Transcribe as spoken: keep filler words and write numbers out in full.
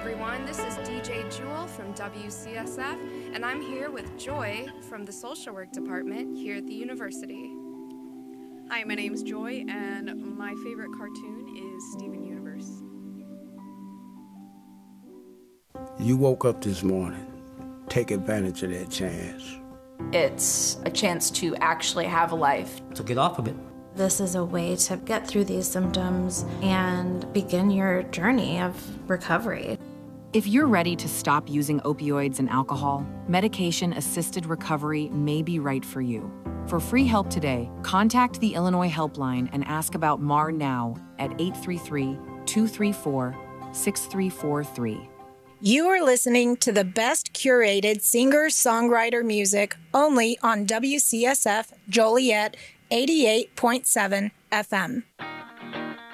everyone. This is D J Jewel from W C S F, and I'm here with Joy from the Social Work Department here at the university. Hi, my name's Joy, and my favorite cartoon is Steven Universe. You woke up this morning. Take advantage of that chance. It's a chance to actually have a life. To get off of it. This is a way to get through these symptoms and begin your journey of recovery. If you're ready to stop using opioids and alcohol, medication-assisted recovery may be right for you. For free help today, contact the Illinois Helpline and ask about M A R now at eight three three, two three four, six three four three. You are listening to the best curated singer-songwriter music only on W C S F Joliet eighty-eight point seven F M.